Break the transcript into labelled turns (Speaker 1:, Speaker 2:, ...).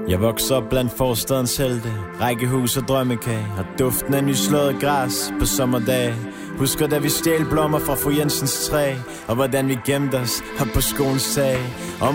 Speaker 1: Jeg vokser op blandt forstadens helte, rækkehus og drømmekage, og duften af nyslået græs på sommerdage. Husker da vi stjal blommer fra fru Jensens træ, og hvordan vi gemte os op på skolens tag. Og